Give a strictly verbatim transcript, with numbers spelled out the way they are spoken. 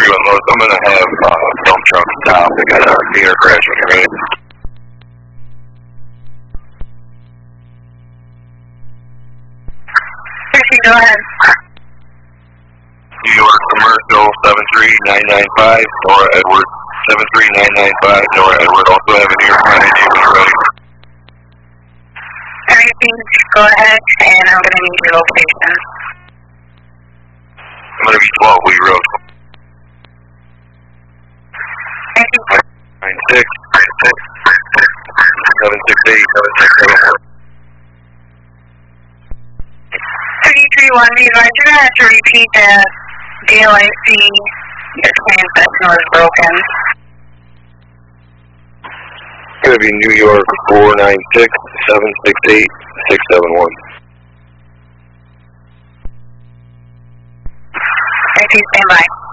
three one Los. I'm going to have uh, dump truck stop. They got a meter crashing, right? Go ahead. New York Commercial seven three nine nine five, Nora Edward seven three nine nine five, Nora Edward. Also have an ear finding unit ready. Everything, go ahead, and I'm going to need your location. I'm going to be twelve Wheat Road. Thank you. nine six seven six eight seven six seven four. three three one, you're going to have to repeat that D L I C your transmission was broken. It's going to be New York four nine six seven six eight six seven one. Thank you, stand by.